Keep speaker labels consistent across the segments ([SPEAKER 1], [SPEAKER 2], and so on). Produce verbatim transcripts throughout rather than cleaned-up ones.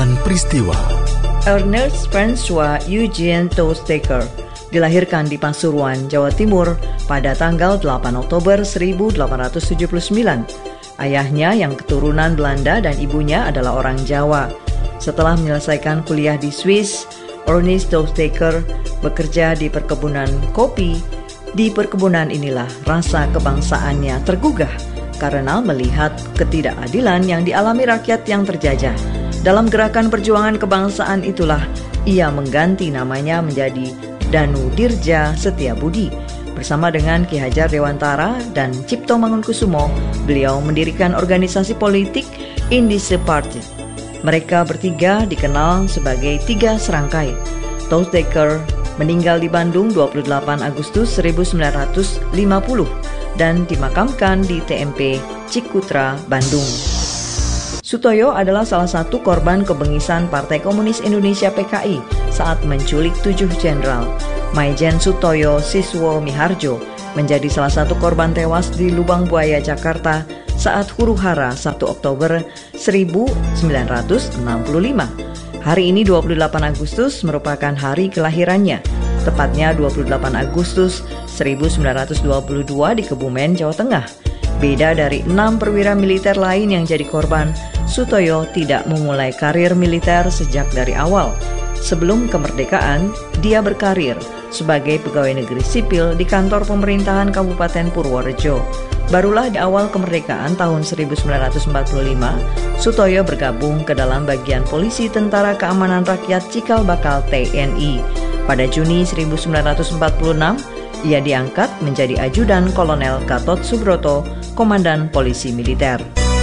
[SPEAKER 1] Catatan Peristiwa.
[SPEAKER 2] Ernest François Eugene Toustaker dilahirkan di Pasuruan, Jawa Timur pada tanggal delapan Oktober seribu delapan ratus tujuh puluh sembilan. Ayahnya yang keturunan Belanda dan ibunya adalah orang Jawa. Setelah menyelesaikan kuliah di Swiss, Ernest Toustaker bekerja di perkebunan kopi. Di perkebunan inilah rasa kebangsaannya tergugah karena melihat ketidakadilan yang dialami rakyat yang terjajah. Dalam gerakan perjuangan kebangsaan itulah ia mengganti namanya menjadi Danu Dirja Setiabudi. Bersama dengan Ki Hajar Dewantara dan Cipto Mangunkusumo, beliau mendirikan organisasi politik Indische Party. Mereka bertiga dikenal sebagai Tiga Serangkai. Toustaker meninggal di Bandung dua puluh delapan Agustus seribu sembilan ratus lima puluh dan dimakamkan di T M P Cikutra, Bandung. Sutoyo adalah salah satu korban kebengisan Partai Komunis Indonesia P K I saat menculik tujuh jenderal. Maijen Sutoyo Siswo Miharjo menjadi salah satu korban tewas di Lubang Buaya, Jakarta saat huru-hara satu Oktober seribu sembilan ratus enam puluh lima. Hari ini dua puluh delapan Agustus merupakan hari kelahirannya. Tepatnya dua puluh delapan Agustus seribu sembilan ratus dua puluh dua di Kebumen, Jawa Tengah. Beda dari enam perwira militer lain yang jadi korban, Sutoyo tidak memulai karir militer sejak dari awal. Sebelum kemerdekaan, dia berkarir sebagai pegawai negeri sipil di kantor pemerintahan Kabupaten Purworejo. Barulah di awal kemerdekaan tahun seribu sembilan ratus empat puluh lima, Sutoyo bergabung ke dalam bagian polisi Tentara Keamanan Rakyat Cikal Bakal T N I. Pada Juni seribu sembilan ratus empat puluh enam, ia diangkat menjadi ajudan Kolonel Gatot Subroto, Komandan Polisi Militer.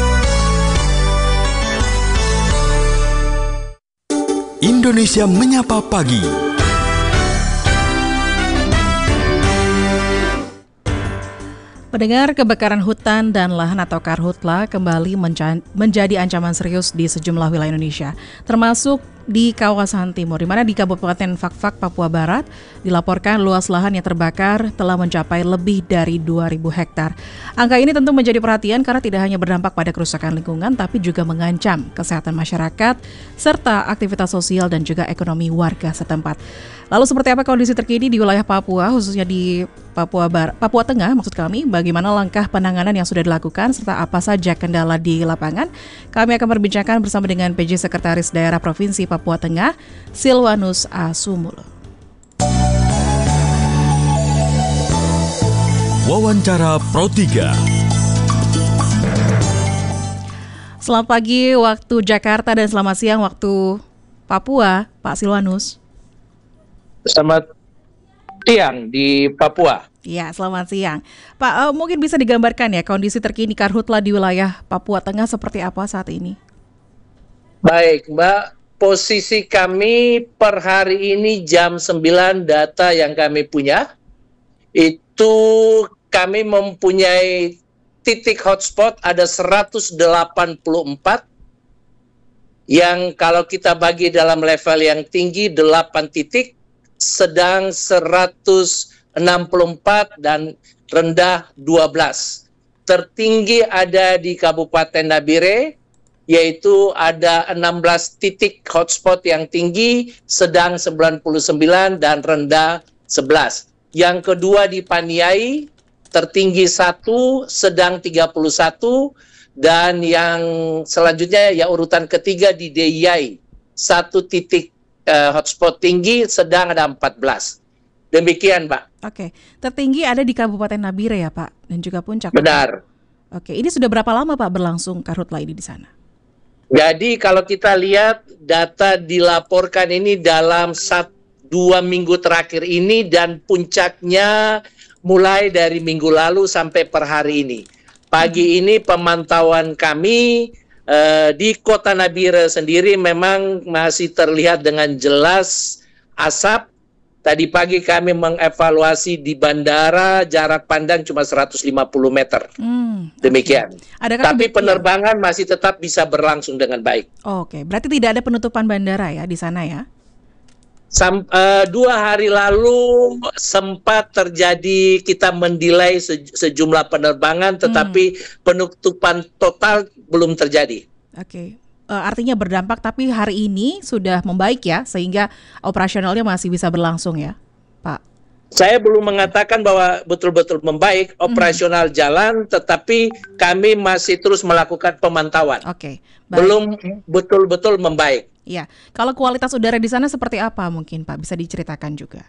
[SPEAKER 1] Indonesia Menyapa Pagi.
[SPEAKER 3] Pendengar, kebakaran hutan dan lahan atau karhutla kembali menja- menjadi ancaman serius di sejumlah wilayah Indonesia, termasuk di kawasan timur, di mana di Kabupaten Fakfak, Papua Barat, dilaporkan luas lahan yang terbakar telah mencapai lebih dari dua ribu hektar. Angka ini tentu menjadi perhatian karena tidak hanya berdampak pada kerusakan lingkungan, tapi juga mengancam kesehatan masyarakat, serta aktivitas sosial dan juga ekonomi warga setempat. Lalu seperti apa kondisi terkini di wilayah Papua, khususnya di Papua Barat, Papua Tengah maksud kami, bagaimana langkah penanganan yang sudah dilakukan, serta apa saja kendala di lapangan? Kami akan berbincangkan bersama dengan P J Sekretaris Daerah Provinsi Papua Tengah, Silwanus A. Sumulo.
[SPEAKER 1] Wawancara Pro tiga.
[SPEAKER 3] Selamat pagi waktu Jakarta dan selamat siang waktu Papua, Pak Silwanus.
[SPEAKER 4] Selamat siang di Papua.
[SPEAKER 3] Ya, selamat siang. Pak, uh, mungkin bisa digambarkan ya kondisi terkini karhutla di wilayah Papua Tengah seperti apa saat ini?
[SPEAKER 4] Baik, Mbak. Posisi kami per hari ini jam sembilan data yang kami punya, itu kami mempunyai titik hotspot ada seratus delapan puluh empat, yang kalau kita bagi dalam level yang tinggi delapan titik, sedang seratus enam puluh empat dan rendah dua belas. Tertinggi ada di Kabupaten Nabire, yaitu ada enam belas titik hotspot yang tinggi, sedang sembilan puluh sembilan dan rendah sebelas. Yang kedua di Paniai, tertinggi satu, sedang tiga puluh satu, dan yang selanjutnya ya urutan ketiga di Deyai, satu titik uh, hotspot tinggi, sedang ada empat belas. Demikian, Pak.
[SPEAKER 3] Oke, tertinggi ada di Kabupaten Nabire ya, Pak, dan juga Puncak.
[SPEAKER 4] Benar.
[SPEAKER 3] Oke, ini sudah berapa lama, Pak, berlangsung karhutla ini di sana?
[SPEAKER 4] Jadi kalau kita lihat data dilaporkan ini dalam satu dua minggu terakhir ini, dan puncaknya mulai dari minggu lalu sampai per hari ini. Pagi ini pemantauan kami eh, di Kota Nabire sendiri memang masih terlihat dengan jelas asap. Tadi pagi kami mengevaluasi di bandara jarak pandang cuma seratus lima puluh meter. Hmm, Demikian. Okay. Tapi penerbangan ya masih tetap bisa berlangsung dengan baik.
[SPEAKER 3] Oke, okay. Berarti tidak ada penutupan bandara ya di sana ya?
[SPEAKER 4] Sam, uh, dua hari lalu sempat terjadi kita mendelay se- sejumlah penerbangan, tetapi hmm. penutupan total belum terjadi.
[SPEAKER 3] Oke, okay. uh, artinya berdampak, tapi hari ini sudah membaik ya, sehingga operasionalnya masih bisa berlangsung ya, Pak?
[SPEAKER 4] Saya belum mengatakan bahwa betul-betul membaik, operasional mm-hmm. jalan, tetapi kami masih terus melakukan pemantauan.
[SPEAKER 3] Oke, okay,
[SPEAKER 4] belum betul-betul membaik.
[SPEAKER 3] Iya, kalau kualitas udara di sana seperti apa mungkin Pak, bisa diceritakan juga?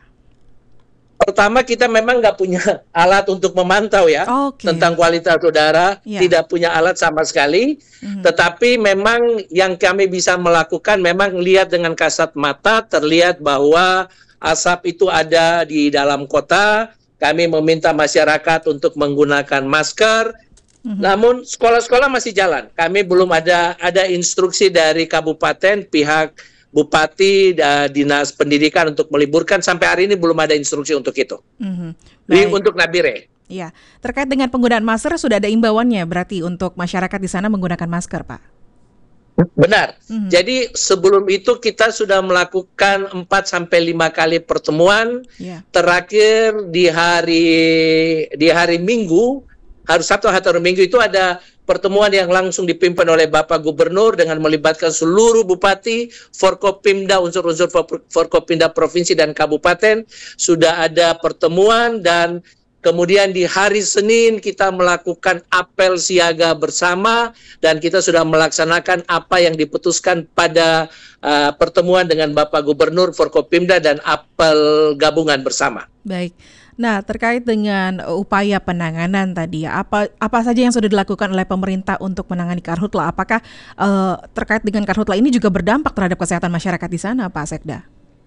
[SPEAKER 4] Pertama, kita memang nggak punya alat untuk memantau ya okay. tentang kualitas udara, yeah. tidak punya alat sama sekali. Mm-hmm. Tetapi memang yang kami bisa melakukan memang lihat dengan kasat mata, terlihat bahwa asap itu ada di dalam kota. Kami meminta masyarakat untuk menggunakan masker. Mm-hmm. Namun sekolah-sekolah masih jalan. Kami belum ada ada instruksi dari kabupaten, pihak bupati, da, dinas pendidikan untuk meliburkan. Sampai hari ini belum ada instruksi untuk itu. Mm-hmm. Di, untuk Nabire.
[SPEAKER 3] Iya. Terkait dengan penggunaan masker sudah ada imbauannya berarti untuk masyarakat di sana menggunakan masker, Pak?
[SPEAKER 4] Benar. Mm-hmm. Jadi sebelum itu kita sudah melakukan empat sampai lima kali pertemuan. Yeah. Terakhir di hari di hari Minggu, hari Sabtu atau hari Minggu itu ada pertemuan yang langsung dipimpin oleh Bapak Gubernur dengan melibatkan seluruh bupati, Forkopimda, unsur-unsur Forkopimda provinsi dan kabupaten. Sudah ada pertemuan dan kemudian di hari Senin kita melakukan apel siaga bersama dan kita sudah melaksanakan apa yang diputuskan pada uh, pertemuan dengan Bapak Gubernur, Forkopimda dan apel gabungan bersama.
[SPEAKER 3] Baik. Nah, terkait dengan upaya penanganan tadi ya, apa apa saja yang sudah dilakukan oleh pemerintah untuk menangani karhutla? Apakah uh, terkait dengan karhutla ini juga berdampak terhadap kesehatan masyarakat di sana, Pak Sekda?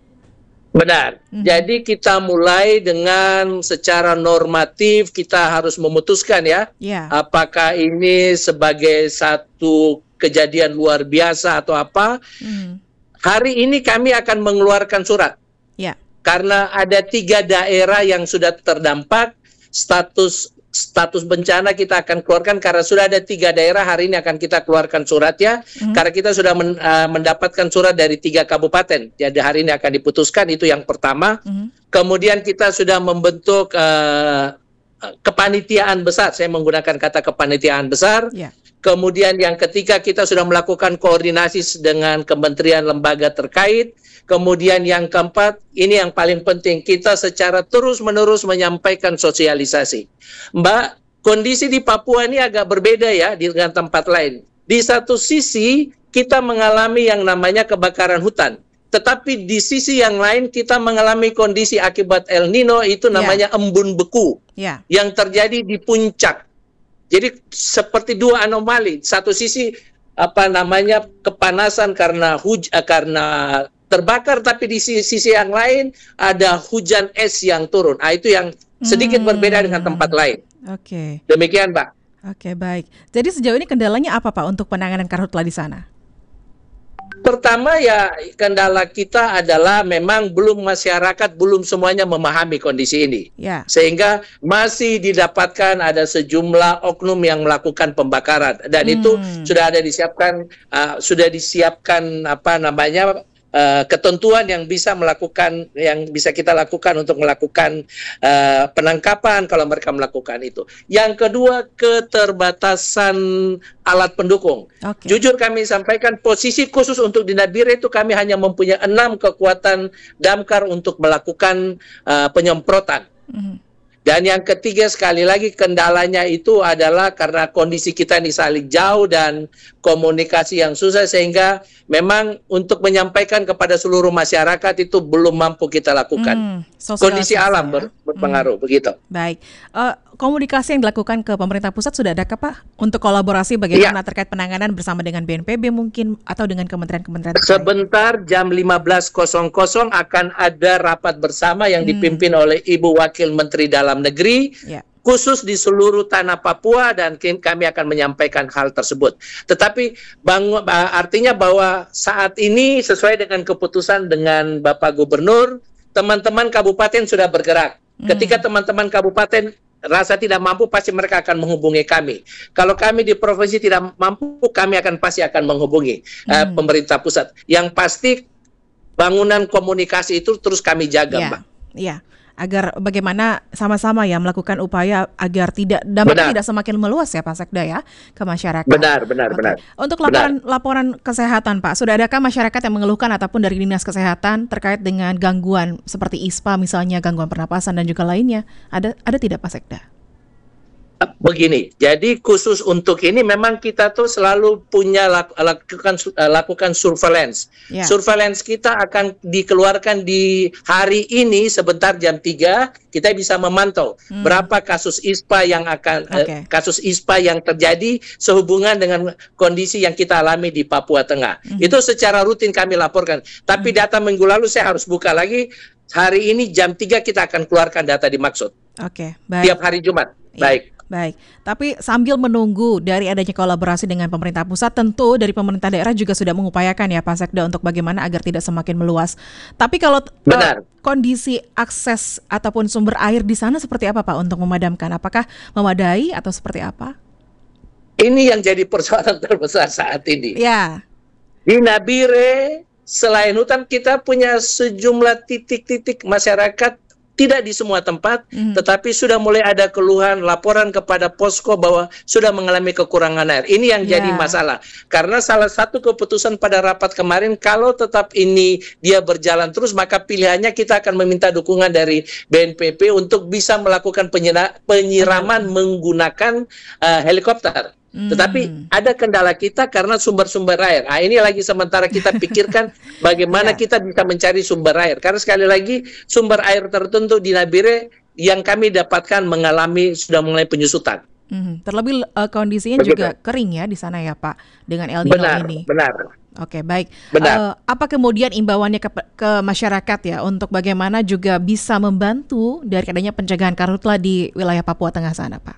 [SPEAKER 4] Benar. Hmm. Jadi kita mulai dengan secara normatif kita harus memutuskan ya, yeah. apakah ini sebagai satu kejadian luar biasa atau apa. Hmm. Hari ini kami akan mengeluarkan surat. Ya. Yeah. Karena ada tiga daerah yang sudah terdampak, status status bencana kita akan keluarkan karena sudah ada tiga daerah, hari ini akan kita keluarkan suratnya, mm-hmm. karena kita sudah men, uh, mendapatkan surat dari tiga kabupaten, jadi hari ini akan diputuskan, itu yang pertama. Mm-hmm. Kemudian kita sudah membentuk uh, kepanitiaan besar, saya menggunakan kata kepanitiaan besar. Yeah. Kemudian yang ketiga kita sudah melakukan koordinasi dengan kementerian lembaga terkait. Kemudian yang keempat, ini yang paling penting, kita secara terus-menerus menyampaikan sosialisasi. Mbak, kondisi di Papua ini agak berbeda ya dengan tempat lain. Di satu sisi, kita mengalami yang namanya kebakaran hutan. Tetapi di sisi yang lain, kita mengalami kondisi akibat El Nino, itu namanya yeah. embun beku, yeah. yang terjadi di puncak. Jadi seperti dua anomali. Satu sisi, apa namanya, kepanasan karena huj karena terbakar, tapi di sisi, sisi yang lain ada hujan es yang turun. Ah, itu yang sedikit hmm. berbeda dengan tempat lain.
[SPEAKER 3] Oke. Okay.
[SPEAKER 4] Demikian, Pak.
[SPEAKER 3] Oke, okay, baik. Jadi sejauh ini kendalanya apa, Pak, untuk penanganan karhutla di sana?
[SPEAKER 4] Pertama ya kendala kita adalah memang belum masyarakat belum semuanya memahami kondisi ini. Ya. Sehingga masih didapatkan ada sejumlah oknum yang melakukan pembakaran dan hmm. itu sudah ada disiapkan uh, sudah disiapkan apa namanya Uh, ketentuan yang bisa melakukan yang bisa kita lakukan untuk melakukan uh, penangkapan kalau mereka melakukan itu. Yang kedua, keterbatasan alat pendukung. Okay. Jujur kami sampaikan posisi khusus untuk di Nabire itu kami hanya mempunyai enam kekuatan damkar untuk melakukan uh, penyemprotan. Mm-hmm. Dan yang ketiga sekali lagi kendalanya itu adalah karena kondisi kita ini saling jauh dan komunikasi yang susah sehingga memang untuk menyampaikan kepada seluruh masyarakat itu belum mampu kita lakukan. Hmm, kondisi alam ya. ber, berpengaruh hmm. begitu.
[SPEAKER 3] Baik, uh, komunikasi yang dilakukan ke pemerintah pusat sudah ada Pak untuk kolaborasi bagaimana ya. terkait penanganan bersama dengan B N P B mungkin atau dengan kementerian-kementerian terkait?
[SPEAKER 4] Sebentar jam lima belas akan ada rapat bersama yang hmm. dipimpin oleh Ibu Wakil Menteri Dalam Negeri ya. khusus di seluruh tanah Papua dan kami akan menyampaikan hal tersebut. Tetapi bang, artinya bahwa saat ini sesuai dengan keputusan dengan Bapak Gubernur, teman-teman kabupaten sudah bergerak. Hmm. Ketika teman-teman kabupaten rasa tidak mampu, pasti mereka akan menghubungi kami. Kalau kami di provinsi tidak mampu, kami akan pasti akan menghubungi hmm. uh, pemerintah pusat. Yang pasti bangunan komunikasi itu terus kami jaga,
[SPEAKER 3] ya.
[SPEAKER 4] Mbak.
[SPEAKER 3] Iya. agar bagaimana sama-sama ya melakukan upaya agar tidak dampaknya tidak semakin meluas ya Pak Sekda ya ke masyarakat.
[SPEAKER 4] Benar, benar,
[SPEAKER 3] Oke.
[SPEAKER 4] benar.
[SPEAKER 3] Untuk laporan benar. laporan kesehatan Pak, sudah adakah masyarakat yang mengeluhkan ataupun dari Dinas Kesehatan terkait dengan gangguan seperti I S P A misalnya, gangguan pernapasan dan juga lainnya? Ada ada tidak Pak Sekda?
[SPEAKER 4] Begini, jadi khusus untuk ini memang kita tuh selalu punya laku, lakukan lakukan surveillance. Yeah. Surveillance kita akan dikeluarkan di hari ini sebentar jam tiga, kita bisa memantau hmm. berapa kasus I S P A yang akan okay. eh, kasus I S P A yang terjadi sehubungan dengan kondisi yang kita alami di Papua Tengah. Hmm. Itu secara rutin kami laporkan. Tapi hmm. data minggu lalu saya harus buka lagi. Hari ini jam tiga kita akan keluarkan data dimaksud.
[SPEAKER 3] Oke, okay, baik.
[SPEAKER 4] Tiap hari Jumat. Iya. Baik.
[SPEAKER 3] Baik, tapi sambil menunggu dari adanya kolaborasi dengan pemerintah pusat, tentu dari pemerintah daerah juga sudah mengupayakan ya Pak Sekda untuk bagaimana agar tidak semakin meluas. Tapi kalau uh, kondisi akses ataupun sumber air di sana seperti apa Pak untuk memadamkan? Apakah memadai atau seperti apa? Ini yang jadi persoalan terbesar saat ini. Ya. Di Nabire, selain hutan, kita punya sejumlah titik-titik masyarakat. Tidak di semua tempat, mm. tetapi sudah mulai ada keluhan, laporan kepada posko bahwa sudah mengalami kekurangan air. Ini yang yeah. jadi masalah. Karena salah satu keputusan pada rapat kemarin, kalau tetap ini dia berjalan terus, maka pilihannya kita akan meminta dukungan dari B N P B untuk bisa melakukan penyiraman mm. menggunakan uh, helikopter. Hmm. Tetapi ada kendala kita karena sumber-sumber air. Nah, ini lagi sementara kita pikirkan bagaimana yeah. kita bisa mencari sumber air. Karena sekali lagi sumber air tertentu di Nabire yang kami dapatkan mengalami sudah mulai penyusutan. Hmm. Terlebih uh, kondisinya Begitu. juga kering ya di sana ya Pak dengan El Nino benar, ini. Benar. Oke, baik. Uh, apa kemudian imbauannya ke, ke masyarakat ya untuk bagaimana juga bisa membantu dari adanya pencegahan karhutla di wilayah Papua Tengah sana, Pak?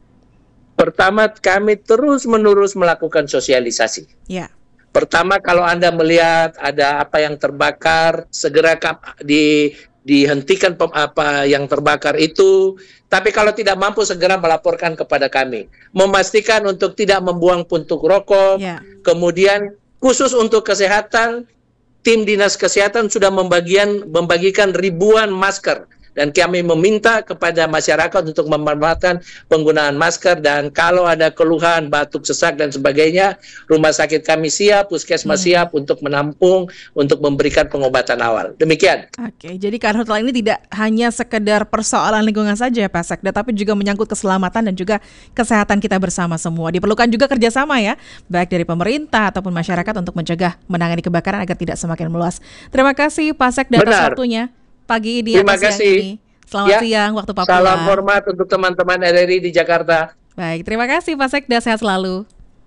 [SPEAKER 3] Pertama, kami terus-menerus melakukan sosialisasi. Ya. Pertama, kalau Anda melihat ada apa yang terbakar, segera di, dihentikan apa yang terbakar itu. Tapi kalau tidak mampu, segera melaporkan kepada kami. Memastikan untuk tidak membuang puntung rokok. Ya. Kemudian, khusus untuk kesehatan, tim Dinas Kesehatan sudah membagian, membagikan ribuan masker. Dan kami meminta kepada masyarakat untuk memanfaatkan penggunaan masker, dan kalau ada keluhan, batuk, sesak, dan sebagainya, rumah sakit kami siap, puskesmas hmm. siap untuk menampung, untuk memberikan pengobatan awal. Demikian. Oke, jadi karhutla ini tidak hanya sekedar persoalan lingkungan saja Pak Sekda, tapi juga menyangkut keselamatan dan juga kesehatan kita bersama semua. Diperlukan juga kerjasama ya, baik dari pemerintah ataupun masyarakat untuk mencegah menangani kebakaran agar tidak semakin meluas. Terima kasih Pak Sekda atas waktunya pagi di
[SPEAKER 4] Terima atas kasih. Ini.
[SPEAKER 3] Selamat
[SPEAKER 4] ya.
[SPEAKER 3] siang waktu Papua.
[SPEAKER 4] Salam hormat untuk teman-teman R R I di Jakarta.
[SPEAKER 3] Baik, terima kasih Pak Sekda, sehat selalu.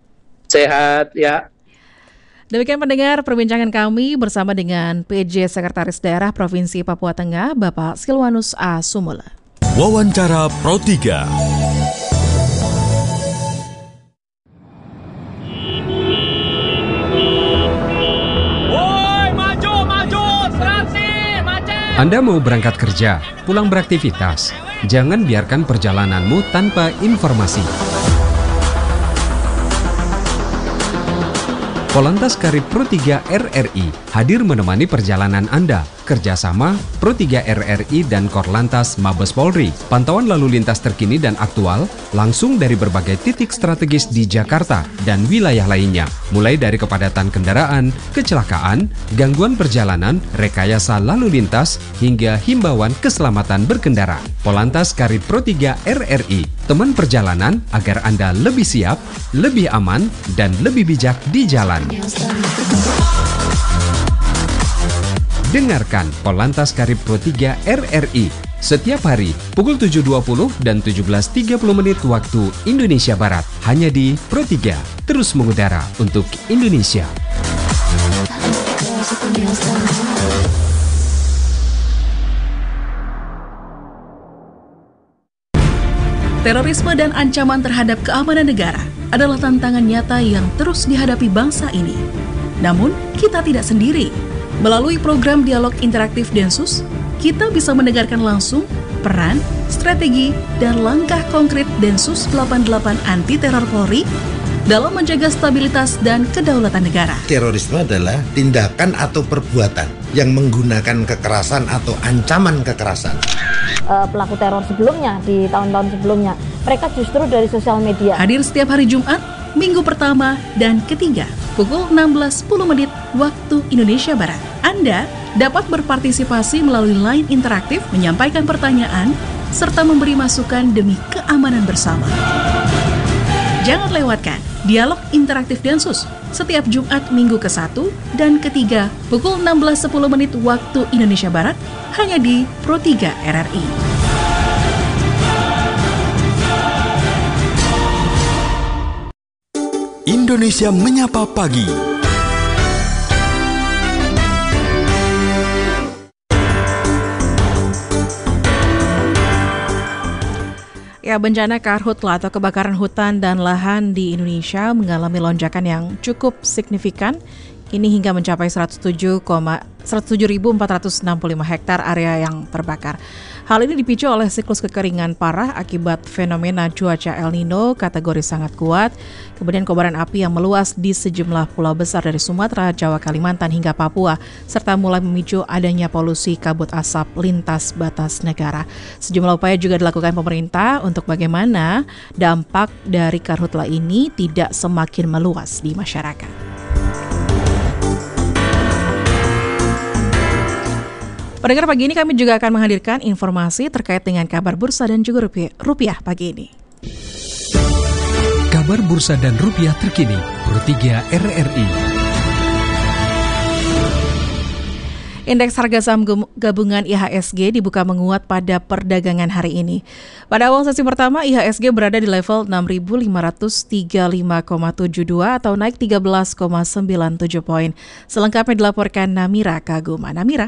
[SPEAKER 4] Sehat ya.
[SPEAKER 3] Demikian pendengar perbincangan kami bersama dengan P J Sekretaris Daerah Provinsi Papua Tengah, Bapak Silwanus A. Sumula.
[SPEAKER 1] Wawancara Pro tiga.
[SPEAKER 5] Anda mau berangkat kerja, pulang beraktivitas, jangan biarkan perjalananmu tanpa informasi. Polantas Karib Pro tiga R R I hadir menemani perjalanan Anda. Kerjasama Pro tiga R R I dan Korlantas Mabes Polri. Pantauan lalu lintas terkini dan aktual langsung dari berbagai titik strategis di Jakarta dan wilayah lainnya. Mulai dari kepadatan kendaraan, kecelakaan, gangguan perjalanan, rekayasa lalu lintas, hingga himbauan keselamatan berkendara. Polantas Karib Pro tiga R R I, teman perjalanan agar Anda lebih siap, lebih aman, dan lebih bijak di jalan. Dengarkan Polantas Karib Pro tiga R R I setiap hari pukul tujuh dua puluh dan tujuh belas tiga puluh menit waktu Indonesia Barat. Hanya di Pro tiga, terus mengudara untuk Indonesia.
[SPEAKER 6] Terorisme dan ancaman terhadap keamanan negara adalah tantangan nyata yang terus dihadapi bangsa ini. Namun, kita tidak sendiri. Melalui program dialog interaktif Densus, kita bisa mendengarkan langsung peran, strategi, dan langkah konkret Densus delapan puluh delapan Anti Teror Polri dalam menjaga stabilitas dan kedaulatan negara.
[SPEAKER 7] Terorisme adalah tindakan atau perbuatan yang menggunakan kekerasan atau ancaman kekerasan.
[SPEAKER 8] Uh, pelaku teror sebelumnya, di tahun-tahun sebelumnya, mereka justru dari sosial media.
[SPEAKER 6] Hadir setiap hari Jumat, minggu pertama dan ketiga, pukul enam belas sepuluh menit waktu Indonesia Barat. Anda dapat berpartisipasi melalui line interaktif, menyampaikan pertanyaan, serta memberi masukan demi keamanan bersama. Jangan lewatkan Dialog Interaktif Densus setiap Jumat minggu ke satu dan ketiga pukul enam belas sepuluh menit waktu Indonesia Barat hanya di Pro tiga R R I.
[SPEAKER 1] Indonesia Menyapa Pagi.
[SPEAKER 3] Ya, bencana karhutla atau kebakaran hutan dan lahan di Indonesia mengalami lonjakan yang cukup signifikan. Ini hingga mencapai seratus tujuh ribu empat ratus enam puluh lima hektar area yang terbakar. Hal ini dipicu oleh siklus kekeringan parah akibat fenomena cuaca El Nino kategori sangat kuat, kemudian kobaran api yang meluas di sejumlah pulau besar dari Sumatera, Jawa, Kalimantan hingga Papua, serta mulai memicu adanya polusi kabut asap lintas batas negara. Sejumlah upaya juga dilakukan pemerintah untuk bagaimana dampak dari karhutla ini tidak semakin meluas di masyarakat. Pendengar, pagi ini kami juga akan menghadirkan informasi terkait dengan kabar bursa dan juga rupiah, rupiah pagi ini.
[SPEAKER 5] Kabar bursa dan rupiah terkini, Pro tiga R R I.
[SPEAKER 3] Indeks harga saham gabungan I H S G dibuka menguat pada perdagangan hari ini. Pada awal sesi pertama, I H S G berada di level enam ribu lima ratus tiga puluh lima koma tujuh dua atau naik tiga belas koma sembilan tujuh poin. Selengkapnya dilaporkan Namira Kaguma. Namira.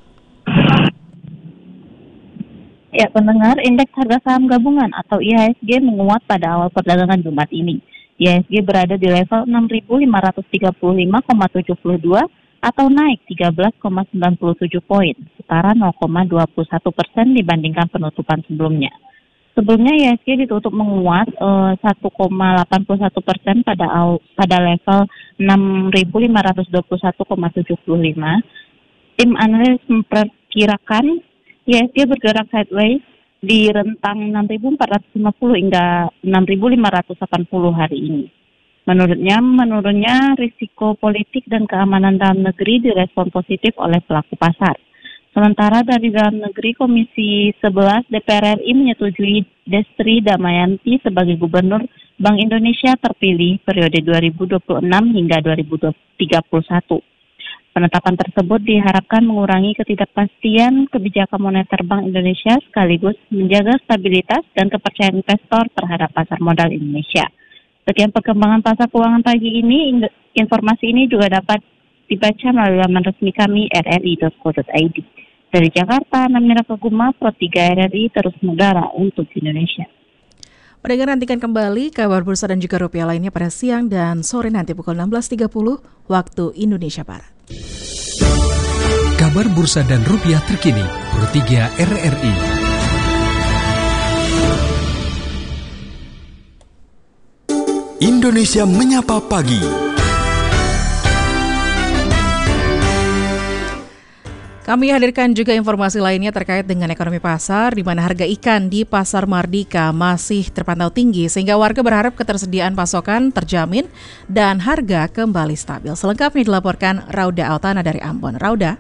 [SPEAKER 9] Ya, pendengar, indeks harga saham gabungan atau I H S G menguat pada awal perdagangan Jumat ini. I H S G berada di level enam ribu lima ratus tiga puluh lima koma tujuh dua atau naik tiga belas koma sembilan tujuh poin, setara nol koma dua satu persen dibandingkan penutupan sebelumnya. Sebelumnya I H S G ditutup menguat eh, satu koma delapan satu persen pada pada level enam ribu lima ratus dua puluh satu koma tujuh lima. Tim analis memperkirakan I H S G bergerak sideways di rentang enam ribu empat ratus lima puluh hingga enam ribu lima ratus delapan puluh hari ini. Menurutnya, menurunnya risiko politik dan keamanan dalam negeri direspon positif oleh pelaku pasar. Sementara dari dalam negeri, Komisi sebelas D P R R I menyetujui Destri Damayanti sebagai Gubernur Bank Indonesia terpilih periode dua ribu dua puluh enam hingga dua ribu tiga puluh satu. Penetapan tersebut diharapkan mengurangi ketidakpastian kebijakan moneter Bank Indonesia sekaligus menjaga stabilitas dan kepercayaan investor terhadap pasar modal Indonesia. Sekian perkembangan pasar keuangan pagi ini. Informasi ini juga dapat dibaca melalui laman resmi kami r r i dot co dot i d. Dari Jakarta, Namira Kaguma, Pro tiga R R I terus mengudara untuk Indonesia.
[SPEAKER 3] Pendengar, nantikan kembali kabar bursa dan juga rupiah lainnya pada siang dan sore nanti pukul enam belas tiga puluh waktu Indonesia Barat.
[SPEAKER 5] Kabar bursa dan rupiah terkini, Pro tiga R R I.
[SPEAKER 1] Indonesia Menyapa Pagi.
[SPEAKER 3] Kami hadirkan juga informasi lainnya terkait dengan ekonomi pasar, di mana harga ikan di Pasar Mardika masih terpantau tinggi, sehingga warga berharap ketersediaan pasokan terjamin dan harga kembali stabil. Selengkapnya dilaporkan Rauda Altana dari Ambon. Rauda.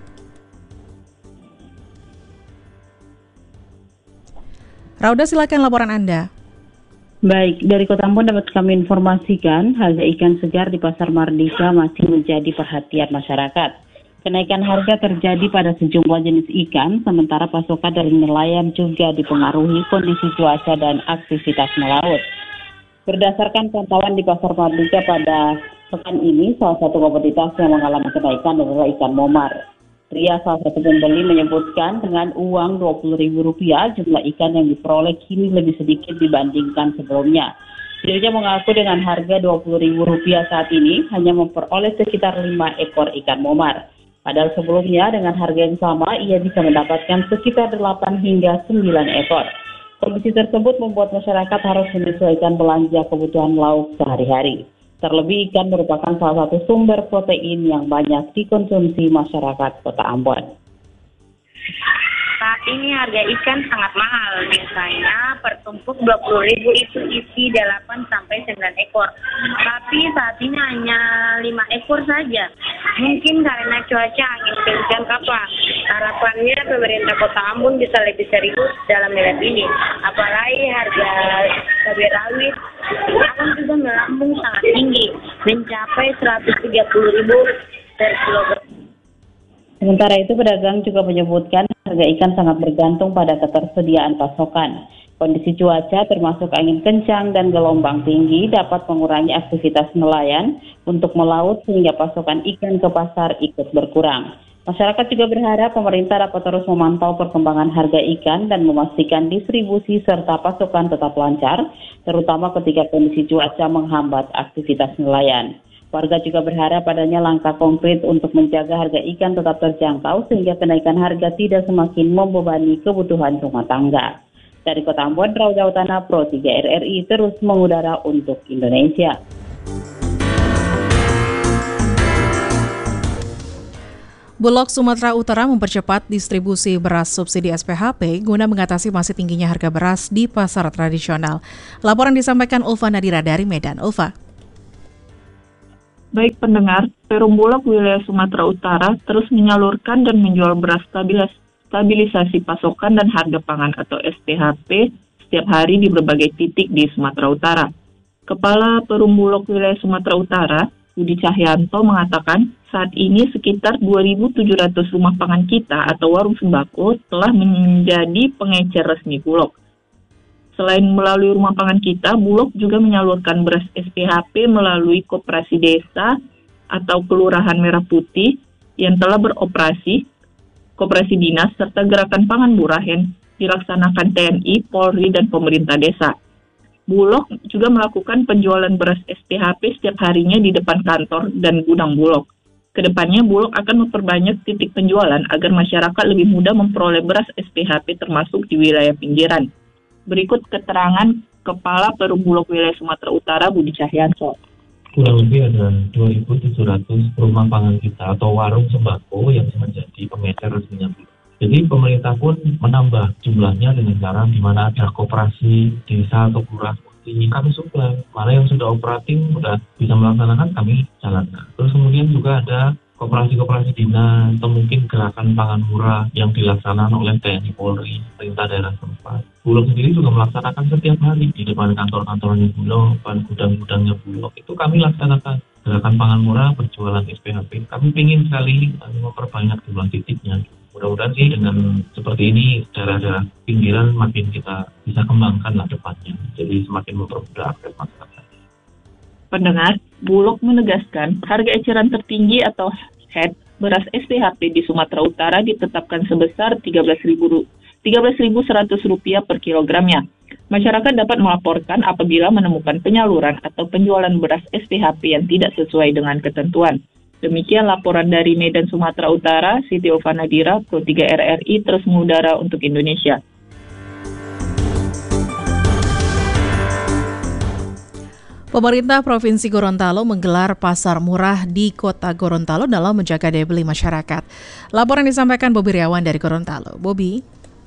[SPEAKER 3] Rauda, silakan laporan Anda.
[SPEAKER 10] Baik, dari Kota Ambon dapat kami informasikan harga ikan segar di Pasar Mardika masih menjadi perhatian masyarakat. Kenaikan harga terjadi pada sejumlah jenis ikan, sementara pasokan dari nelayan juga dipengaruhi kondisi cuaca dan aktivitas melaut. Berdasarkan pantauan di Pasar Mardika pada pekan ini, salah satu komoditas yang mengalami kenaikan adalah ikan momar. Pria salah satu pembeli menyebutkan dengan uang dua puluh ribu rupiah, jumlah ikan yang diperoleh kini lebih sedikit dibandingkan sebelumnya. Dirinya mengaku dengan harga dua puluh ribu rupiah saat ini hanya memperoleh sekitar lima ekor ikan momar. Padahal sebelumnya dengan harga yang sama ia bisa mendapatkan sekitar delapan hingga sembilan ekor. Kondisi tersebut membuat masyarakat harus menyesuaikan belanja kebutuhan lauk sehari-hari. Terlebih ikan merupakan salah satu sumber protein yang banyak dikonsumsi masyarakat Kota Ambon.
[SPEAKER 11] Saat ini harga ikan sangat mahal, biasanya per tumpuk dua puluh ribu itu isi delapan sampai sembilan ekor. Tapi saat ini hanya lima ekor saja. Mungkin karena cuaca angin kencang kapal. Harapannya pemerintah Kota Ambon bisa lebih serius dalam melihat ini. Apalagi harga cabai rawit akan juga melambung sangat tinggi, mencapai seratus tiga puluh ribu per kilogram.
[SPEAKER 10] Sementara itu, pedagang juga menyebutkan harga ikan sangat bergantung pada ketersediaan pasokan. Kondisi cuaca termasuk angin kencang dan gelombang tinggi dapat mengurangi aktivitas nelayan untuk melaut sehingga pasokan ikan ke pasar ikut berkurang. Masyarakat juga berharap pemerintah dapat terus memantau perkembangan harga ikan dan memastikan distribusi serta pasokan tetap lancar, terutama ketika kondisi cuaca menghambat aktivitas nelayan. Warga juga berharap adanya langkah konkret untuk menjaga harga ikan tetap terjangkau sehingga kenaikan harga tidak semakin membebani kebutuhan rumah tangga. Dari Kota Ambon, Rauda Utana, Pro tiga R R I terus mengudara untuk Indonesia.
[SPEAKER 3] Bulog Sumatera Utara mempercepat distribusi beras subsidi S P H P guna mengatasi masih tingginya harga beras di pasar tradisional. Laporan disampaikan Ulfa Nadira dari Medan. Ulfa.
[SPEAKER 12] Baik pendengar, Perum Bulog wilayah Sumatera Utara terus menyalurkan dan menjual beras stabilis- stabilisasi pasokan dan harga pangan atau S P H P setiap hari di berbagai titik di Sumatera Utara. Kepala Perum Bulog wilayah Sumatera Utara, Budi Cahyanto, mengatakan saat ini sekitar dua ribu tujuh ratus rumah pangan kita atau warung sembako telah menjadi pengecer resmi Bulog. Selain melalui rumah pangan kita, Bulog juga menyalurkan beras S P H P melalui Koperasi Desa atau Kelurahan Merah Putih yang telah beroperasi, Koperasi Dinas, serta Gerakan Pangan Murah yang dilaksanakan T N I, Polri, dan pemerintah desa. Bulog juga melakukan penjualan beras S P H P setiap harinya di depan kantor dan gudang Bulog. Kedepannya, Bulog akan memperbanyak titik penjualan agar masyarakat lebih mudah memperoleh beras S P H P termasuk di wilayah pinggiran. Berikut keterangan Kepala Perum Bulog wilayah Sumatera Utara, Budi Cahyanto.
[SPEAKER 13] Kurang lebih ada dua ribu tujuh ratus rumah pangan kita atau warung sembako yang menjadi pengecer resminya Bulog. Jadi pemerintah pun menambah jumlahnya dengan cara di mana ada koperasi desa atau kelurahan kami suplai. Mana yang sudah operatif sudah bisa melaksanakan kami jalankan. Terus kemudian juga ada koperasi-koperasi dinas atau mungkin gerakan pangan murah yang dilaksanakan oleh T N I, Polri, perintah daerah setempat. Bulog sendiri juga melaksanakan setiap hari di depan kantor-kantornya Bulog, depan gudang-gudangnya Bulog. Itu kami laksanakan gerakan pangan murah, berjualan S P H P. Kami ingin sekali memperbanyak jumlah titiknya. Mudah-mudahan sih dengan seperti ini daerah-daerah pinggiran makin kita bisa kembangkan lah depannya. Jadi semakin mempermudah akses masyarakat.
[SPEAKER 12] Pendengar, Bulog menegaskan harga eceran tertinggi atau H E D beras S P H P di Sumatera Utara ditetapkan sebesar tiga belas ribu seratus rupiah per kilogramnya. Masyarakat dapat melaporkan apabila menemukan penyaluran atau penjualan beras S P H P yang tidak sesuai dengan ketentuan. Demikian laporan dari Medan, Sumatera Utara, Siti Ulfa Nadira, Pro tiga R R I terus mengudara untuk Indonesia.
[SPEAKER 3] Pemerintah Provinsi Gorontalo menggelar pasar murah di Kota Gorontalo dalam menjaga daya beli masyarakat. Laporan disampaikan Bobi Riawan dari Gorontalo. Bobi.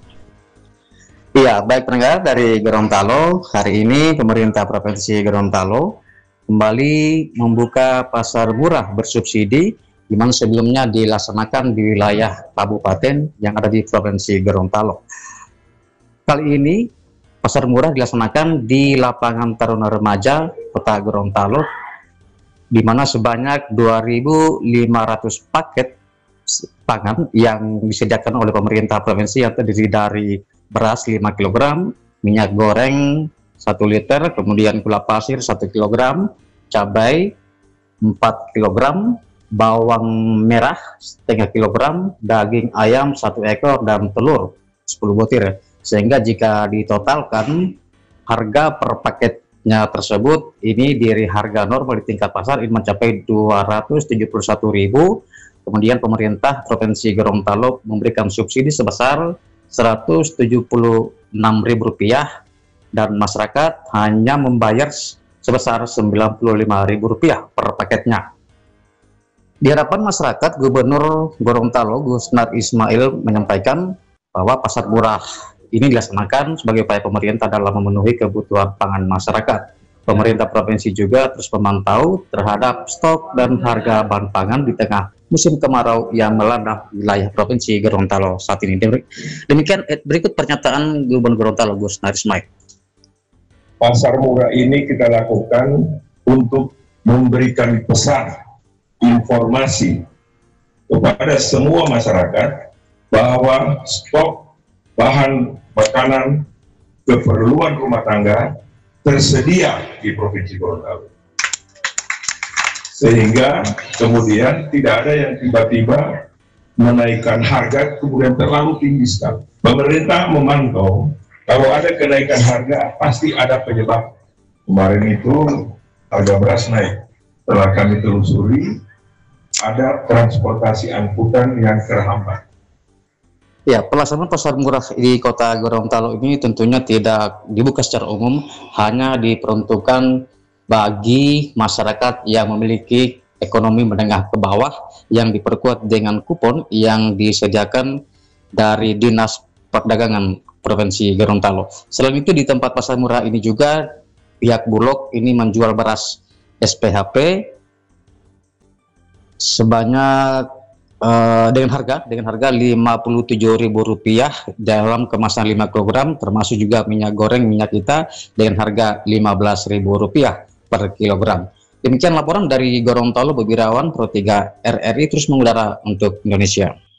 [SPEAKER 14] Iya, baik pendengar dari Gorontalo. Hari ini pemerintah Provinsi Gorontalo kembali membuka pasar murah bersubsidi, di mana sebelumnya dilaksanakan di wilayah kabupaten yang ada di Provinsi Gorontalo. Kali ini pasar murah dilaksanakan di lapangan Taruna Remaja Kota Gorontalo, di mana sebanyak dua ribu lima ratus paket pangan yang disediakan oleh pemerintah provinsi yang terdiri dari beras lima kilogram, minyak goreng satu liter, kemudian gula pasir satu kilogram, cabai empat kilogram, bawang merah setengah kilogram, daging ayam satu ekor, dan telur sepuluh butir. Sehingga jika ditotalkan harga per paketnya tersebut ini dari harga normal di tingkat pasar ini mencapai dua ratus tujuh puluh satu ribu. Kemudian pemerintah Provinsi Gorontalo memberikan subsidi sebesar seratus tujuh puluh enam ribu rupiah dan masyarakat hanya membayar sebesar sembilan puluh lima ribu rupiah per paketnya. Di hadapan masyarakat, Gubernur Gorontalo Gus Nar Ismail menyampaikan bahwa pasar murah ini dilaksanakan sebagai upaya pemerintah dalam memenuhi kebutuhan pangan masyarakat. Pemerintah provinsi juga terus memantau terhadap stok dan harga bahan pangan di tengah musim kemarau yang melanda wilayah Provinsi Gorontalo saat ini. Demikian berikut pernyataan Gubernur Gorontalo Gus Nar Ismail.
[SPEAKER 15] Pasar murah ini kita lakukan untuk memberikan pesan, informasi kepada semua masyarakat bahwa stok bahan makanan keperluan rumah tangga tersedia di Provinsi Gorontalo. Sehingga kemudian tidak ada yang tiba-tiba menaikkan harga kemudian terlalu tinggi sekali. Pemerintah memantau kalau ada kenaikan harga pasti ada penyebab. Kemarin itu harga beras naik. Setelah kami telusuri, ada transportasi angkutan yang terhambat.
[SPEAKER 14] Ya, pelaksanaan pasar murah di Kota Gorontalo ini tentunya tidak dibuka secara umum, hanya diperuntukkan bagi masyarakat yang memiliki ekonomi menengah ke bawah yang diperkuat dengan kupon yang disediakan dari Dinas Perdagangan Provinsi Gorontalo. Selain itu di tempat pasar murah ini juga pihak Bulog ini menjual beras S P H P sebanyak uh, dengan harga dengan harga lima puluh tujuh ribu rupiah dalam kemasan lima kilogram, termasuk juga minyak goreng minyak kita dengan harga lima belas ribu rupiah per kilogram. Demikian laporan dari Gorontalo, Bobi Irawan, Pro tiga R R I terus mengudara untuk Indonesia.